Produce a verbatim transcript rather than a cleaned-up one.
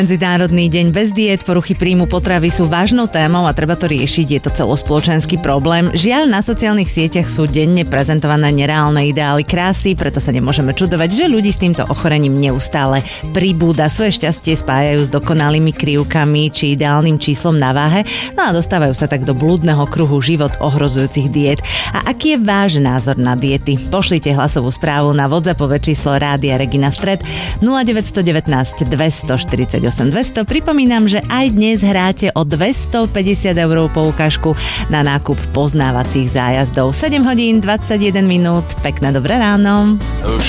Medzinárodný deň bez diét, poruchy príjmu potravy sú vážnou témou a treba to riešiť, je to celospoločenský problém. Žiaľ, na sociálnych sieťach sú denne prezentované nereálne ideály krásy, preto sa nemôžeme čudovať, že ľudí s týmto ochorením neustále pribúda. Svoje šťastie spájajú s dokonalými krivkami či ideálnym číslom na váhe, no a dostávajú sa tak do blúdneho kruhu život ohrozujúcich diét. A aký je váš názor na diety? Pošlite hlasovú správu na WhatsAppové číslo Rádia Regina Stred nula deväť jedna deväť dvestoštyridsaťosem dvesto. Pripomínam, že aj dnes hráte o dvestopäťdesiat eur poukážku na nákup poznávacích zájazdov. sedem hodín dvadsaťjeden minút. Pekné dobré ráno.